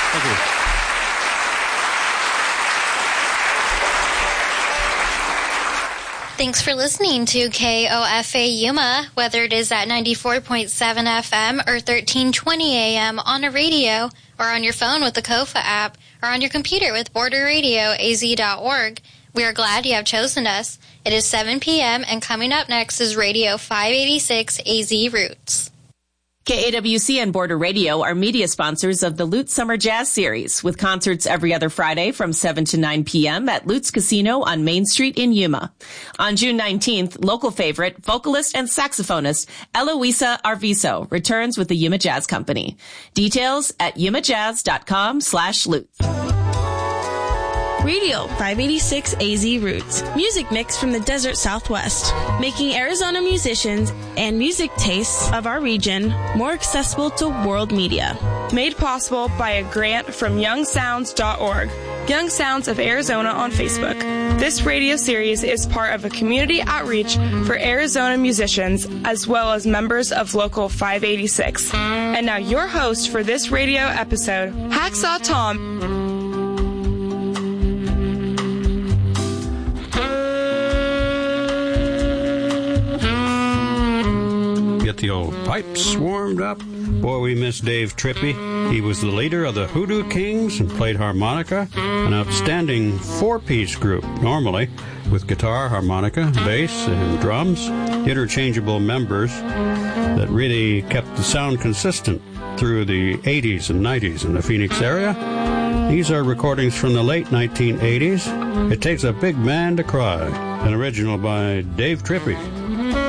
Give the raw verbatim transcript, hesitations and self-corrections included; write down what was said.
Thank you. Thanks for listening to K O F A Yuma, whether it is at ninety-four point seven F M or thirteen twenty A M on a radio, or on your phone with the Kofa app, or on your computer with border radio a z dot org. We are glad you have chosen us. It is seven P M, and coming up next is Radio five eighty-six A Z Roots. K A W C and Border Radio are media sponsors of the Lutz Summer Jazz Series, with concerts every other Friday from seven to nine P M at Lutz Casino on Main Street in Yuma. On June nineteenth, local favorite, vocalist and saxophonist Eloisa Arvizo returns with the Yuma Jazz Company. Details at yumajazz.com slash Lutz. Radio five eighty-six A Z Roots. Music mix from the desert Southwest, making Arizona musicians and music tastes of our region more accessible to world media. Made possible by a grant from young sounds dot org, Young Sounds of Arizona on Facebook. This radio series is part of a community outreach for Arizona musicians as well as members of Local five eighty-six. And now your host for this radio episode, Hacksaw Tom. Get the old pipes warmed up. Boy, we miss Dave Trippy. He was the leader of the Hoodoo Kings and played harmonica, an outstanding four-piece group, normally, with guitar, harmonica, bass, and drums, interchangeable members that really kept the sound consistent through the eighties and nineties in the Phoenix area. These are recordings from the late nineteen eighties. It Takes a Big Man to Cry, an original by Dave Trippy.